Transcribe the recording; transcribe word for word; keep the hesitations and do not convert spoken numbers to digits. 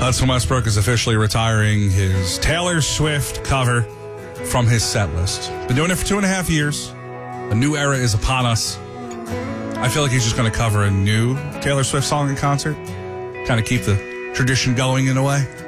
Hudson Westbrook is officially retiring his Taylor Swift cover from his set list. Been doing it for two and a half years. A new era is upon us. I feel like he's just going to cover a new Taylor Swift song in concert. Kind of keep the tradition going in a way.